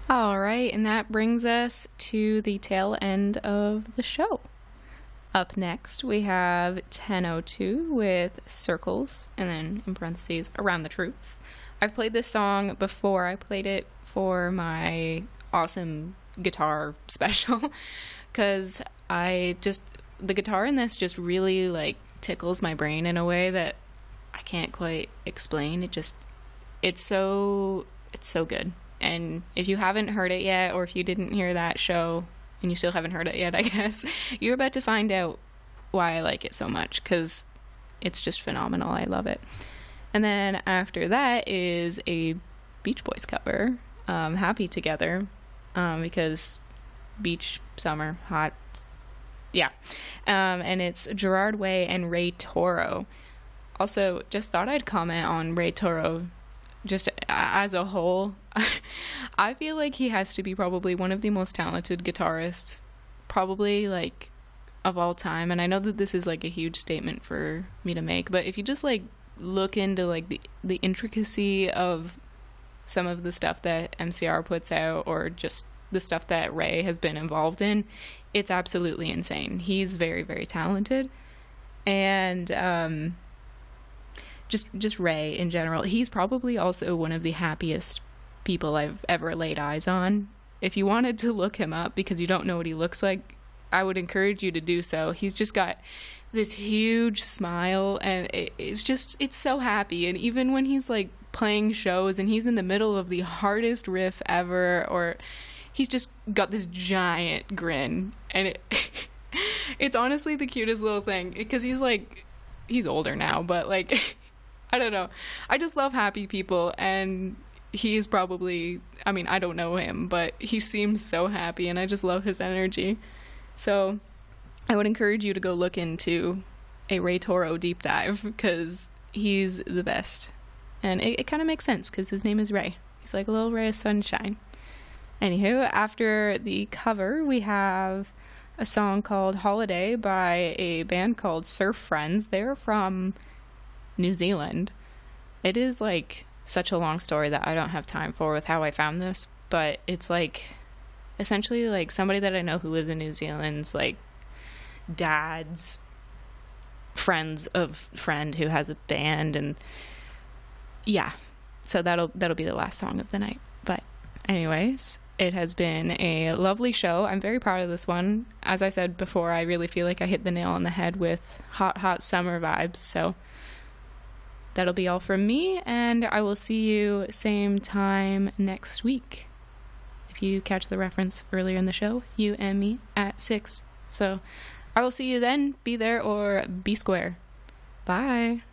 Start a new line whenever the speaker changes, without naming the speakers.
All right, and that brings us to the tail end of the show. Up next, we have 10:02 with Circles, and then in parentheses, Around the Truth. I've played this song before. I played it for my awesome guitar special, because the guitar in this just really, like, tickles my brain in a way that I can't quite explain. It's so good. And if you haven't heard it yet, or if you didn't hear that show and you still haven't heard it yet, I guess you're about to find out why I like it so much, because it's just phenomenal. I love it. And then after that is a Beach Boys cover, Happy Together, because beach, summer, hot. Yeah. And it's Gerard Way and Ray Toro. Also, just thought I'd comment on Ray Toro just as a whole. I feel like he has to be probably one of the most talented guitarists, probably, like, of all time. And I know that this is, like, a huge statement for me to make, but if you just, like, look into, like, the intricacy of some of the stuff that MCR puts out, or just the stuff that Ray has been involved in, it's absolutely insane. He's very, very talented. And just Ray in general, he's probably also one of the happiest people I've ever laid eyes on. If you wanted to look him up because you don't know what he looks like, I would encourage you to do so. He's just got this huge smile, and it's so happy. And even when he's, like, playing shows and he's in the middle of the hardest riff ever, or he's just got this giant grin, and it's honestly the cutest little thing, because he's older now, but, like, I don't know. I just love happy people, and he's probably, I mean, I don't know him, but he seems so happy, and I just love his energy. So I would encourage you to go look into a Ray Toro deep dive, because he's the best. And it kind of makes sense, because his name is Ray. He's like a little ray of sunshine. Anywho, after the cover, we have a song called Holiday by a band called Surf Friends. They're from New Zealand. It is, like, such a long story that I don't have time for with how I found this, but it's, like, essentially, like, somebody that I know who lives in New Zealand's, like, dad's friends of friend who has a band, and yeah, so that'll be the last song of the night. But anyways, it has been a lovely show. I'm very proud of this one. As I said before, I really feel like I hit the nail on the head with hot summer vibes. So that'll be all from me, and I will see you same time next week. If you catch the reference earlier in the show, you and me at 6. So I will see you then. Be there or be square. Bye.